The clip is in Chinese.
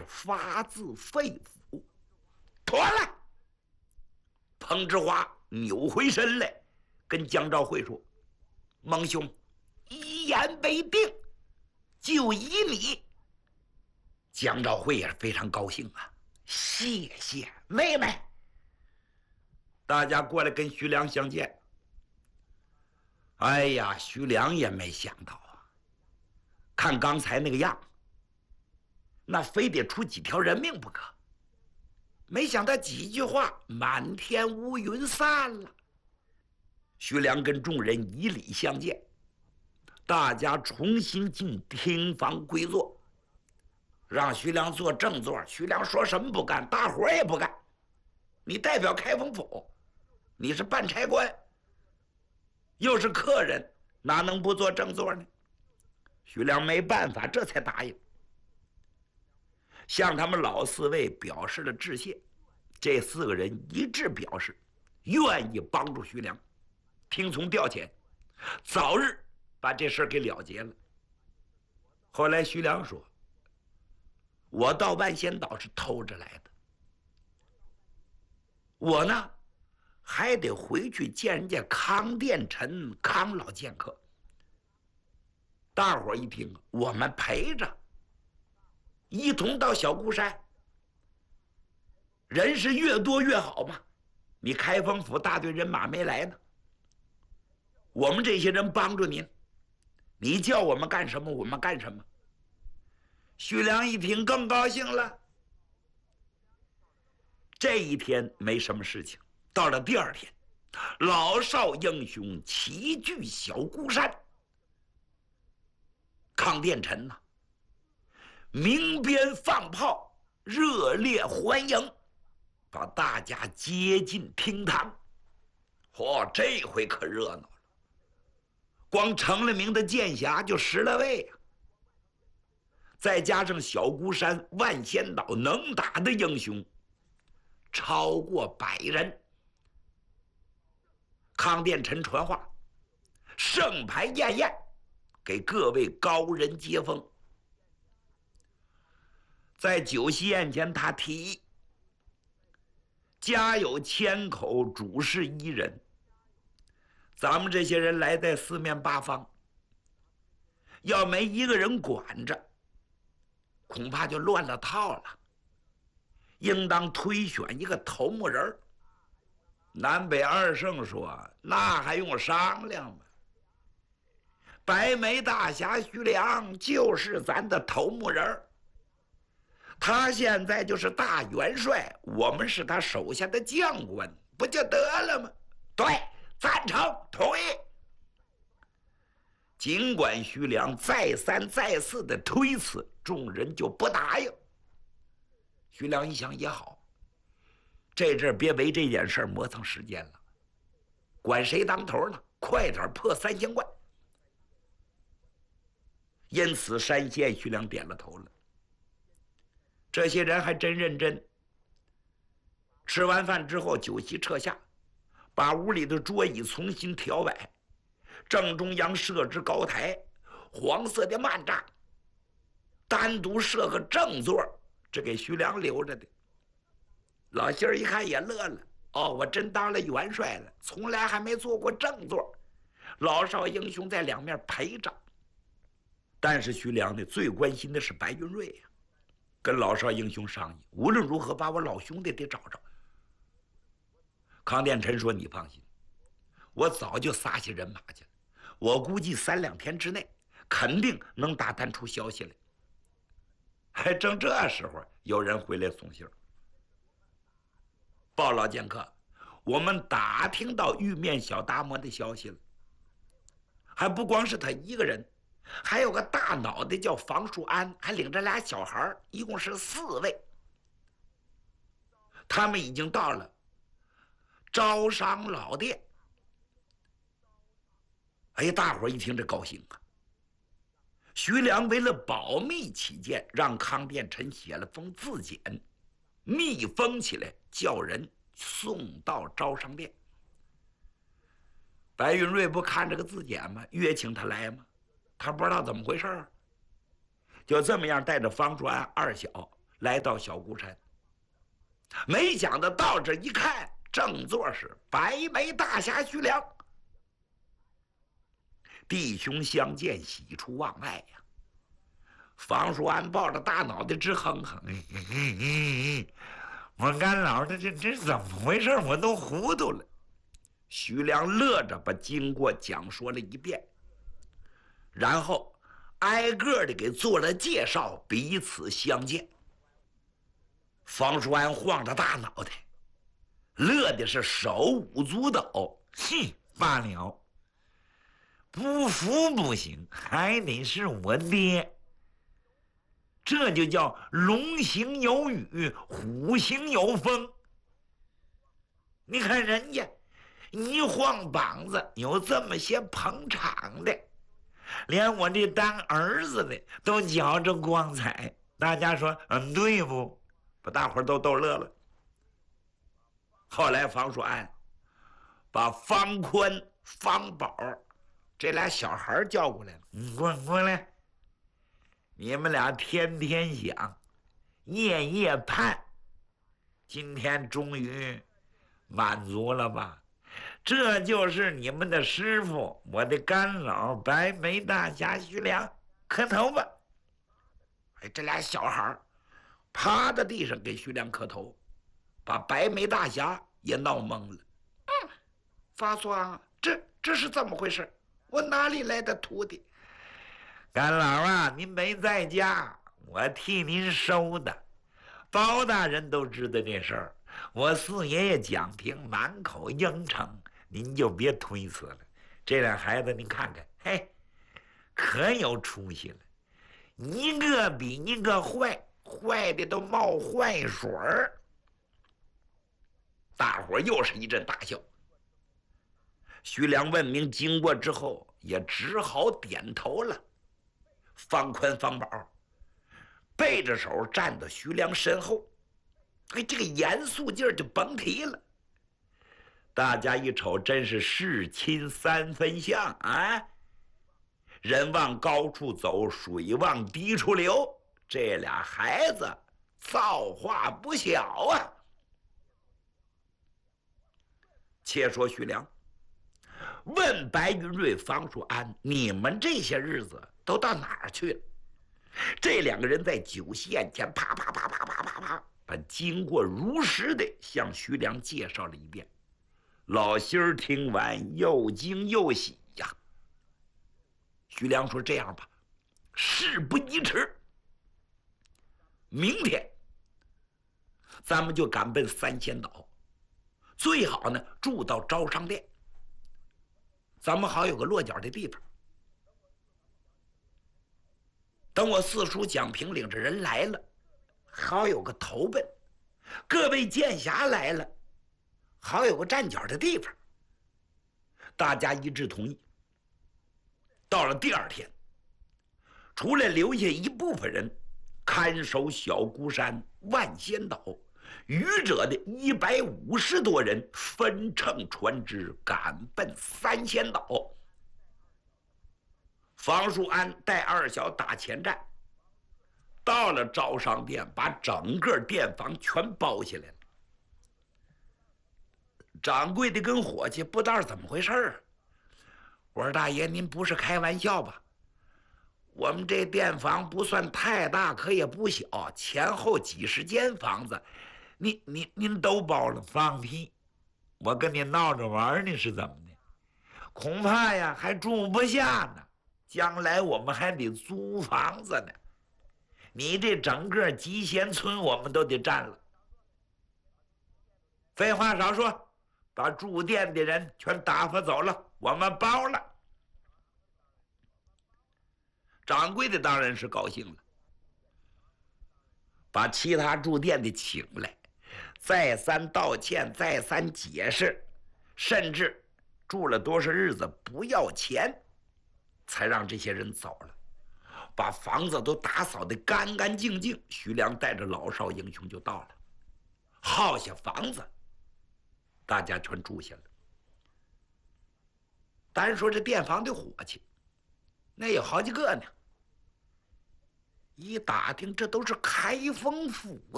发自肺腑。妥了。彭志华扭回身来，跟江兆会说：“蒙兄，一言为定，就依你。”江兆会也是非常高兴啊，谢谢妹妹。大家过来跟徐良相见。哎呀，徐良也没想到啊，看刚才那个样，那非得出几条人命不可。没想到几句话，满天乌云散了。徐良跟众人以礼相见，大家重新进厅房归坐，让徐良坐正座。徐良说什么不干，大伙儿也不干。你代表开封府，你是办差官，又是客人，哪能不坐正座呢？徐良没办法，这才答应，向他们老四位表示了致谢。这4个人一致表示愿意帮助徐良，听从调遣，早日把这事儿给了结了。后来徐良说：“我到万仙岛是偷着来的，我呢还得回去见人家康殿臣康老剑客。”大伙儿一听，我们陪着一同到小孤山，人是越多越好嘛。你开封府大队人马没来呢，我们这些人帮助您，你叫我们干什么我们干什么。徐良一听更高兴了。这一天没什么事情，到了第2天，老少英雄齐聚小孤山。康殿臣呐，鸣鞭放炮，热烈欢迎，把大家接进厅堂。这回可热闹了，光成了名的剑侠就10来位啊，再加上小孤山、万仙岛能打的英雄超过100人。康殿臣传话，盛牌宴宴，给各位高人接风。在酒席宴前，他提议：家有千口，主事1人。咱们这些人来在4面8方，要没一个人管着，恐怕就乱了套了。应当推选一个头目人。南北2圣说：“那还用商量吗？白眉大侠徐良就是咱的头目人，他现在就是大元帅，我们是他手下的将官，不就得了吗？”对，赞成，同意。尽管徐良再三再四的推辞，众人就不答应。徐良一想也好，这阵别为这件事磨蹭时间了，管谁当头呢？快点破3仙观。因此山县徐良点了头了。这些人还真认真。吃完饭之后，酒席撤下，把屋里的桌椅重新调摆，正中央设置高台，黄色的幔帐，单独设个正座，这给徐良留着的。老仙儿一看也乐了，我真当了元帅了，从来还没坐过正座，老少英雄在2面陪着。但是徐良呢，最关心的是白云瑞呀，跟老少英雄商议，无论如何把我老兄弟得找着。康殿臣说：“你放心，我早就撒下人马去了，我估计3、2天之内肯定能打探出消息来。”还正这时候，有人回来送信儿，报老剑客，我们打听到玉面小达摩的消息了。还不光是他一个人，还有个大脑袋叫房树安，还领着俩小孩，一共是4位。他们已经到了招商老店。大伙一听这高兴啊！徐良为了保密起见，让康殿臣写了封自简，密封起来，叫人送到招商店。白云瑞不看这个字简吗？约请他来吗？他不知道怎么回事，就这么样带着方树安、二小来到小孤山。没想到到这一看，正座是白眉大侠徐良。弟兄相见，喜出望外呀！房叔安抱着大脑袋直哼哼。我干老这怎么回事？我都糊涂了。徐良乐着把经过讲说了一遍，然后挨个的给做了介绍，彼此相见。房叔安晃着大脑袋，乐的是手舞足蹈。哼，罢了，不服不行，还得是我爹。这就叫龙行有雨，虎行有风。你看人家一晃膀子，有这么些捧场的，连我这当儿子的都觉着光彩。大家说对不？把大伙儿都逗乐了。后来房叔安把方宽、方宝这俩小孩叫过来了，过来，你们俩天天想，夜夜盼，今天终于满足了吧？这就是你们的师傅，我的干老白眉大侠徐良，磕头吧。哎，这俩小孩趴在地上给徐良磕头，把白眉大侠也闹懵了。发酸啊，这是怎么回事？我哪里来的徒弟？干老啊，您没在家，我替您收的。包大人都知道这事儿，我四爷爷蒋平满口应承，您就别推辞了。这俩孩子您看看，嘿，可有出息了，一个比一个坏，坏的都冒坏水儿。大伙又是一阵大笑。徐良问明经过之后，也只好点头了。方宽、方宝背着手站在徐良身后，哎，这个严肃劲儿就甭提了。大家一瞅，真是世亲三分像啊！人往高处走，水往低处流，这俩孩子造化不小啊！且说徐良问白云瑞、方叔安：“你们这些日子都到哪儿去了？”这两个人在酒席宴前啪啪啪啪啪啪啪，把经过如实的向徐良介绍了一遍。老心儿听完又惊又喜呀。徐良说：“这样吧，事不宜迟，明天咱们就赶奔三仙岛，最好呢住到招商店，咱们好有个落脚的地方。等我四叔蒋平领着人来了，好有个投奔；各位剑侠来了，好有个站脚的地方。”大家一致同意。到了第二天，除了留下一部分人看守小孤山、万仙岛，余者的150多人分乘船只赶奔三仙岛。房叔安带二小打前站，到了招商店，把整个店房全包下来了。掌柜的跟伙计不知道怎么回事啊。我说：“大爷，您不是开玩笑吧？我们这店房不算太大，可也不小，前后几十间房子，您都包了？放屁！我跟你闹着玩呢，是怎么的？恐怕呀还住不下呢，将来我们还得租房子呢。你这整个集贤村我们都得占了。废话少说，把住店的人全打发走了，我们包了。”掌柜的当然是高兴了，把其他住店的请来，再三道歉，再三解释，甚至住了多少日子不要钱，才让这些人走了，把房子都打扫得干干净净。徐良带着老少英雄就到了，耗下房子，大家全住下了。单说这店房的伙计，那有好几个呢。 一打听，这都是开封府